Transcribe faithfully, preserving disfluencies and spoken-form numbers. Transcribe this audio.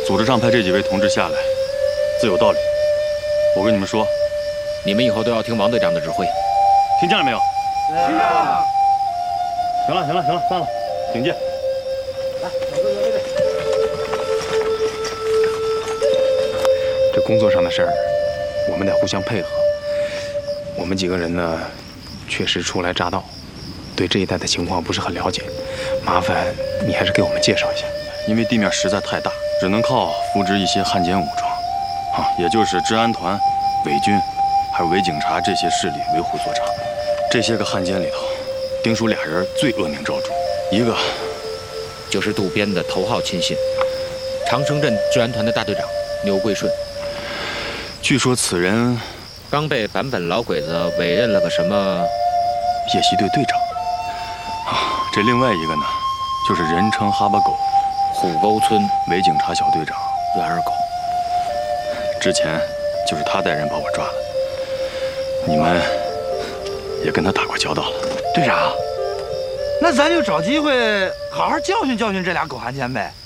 组织上派这几位同志下来，自有道理。我跟你们说， 你们以后都要听王队长的指挥， 听见了没有？ 听见了。 行了，行了，行了，散了，请进。 来，老哥哥这边。 这工作上的事儿，我们得互相配合。我们几个人呢，确实初来乍到，对这一带的情况不是很了解，麻烦你还是给我们介绍一下。 因为地面实在太大，只能靠扶植一些汉奸武装，啊，也就是治安团、伪军，还有伪警察这些势力为虎作伥。这些个汉奸里头，丁叔俩人最恶名昭著，一个就是渡边的头号亲信，长生镇治安团的大队长牛桂顺。 据说此人刚被坂本老鬼子委任了个什么夜袭队队长。啊，这另外一个呢，就是人称哈巴狗。 虎沟村伪警察小队长软耳狗， 之前就是他带人把我抓了，你们也跟他打过交道了。 队长，那咱就找机会好好教训教训这俩狗汉奸呗。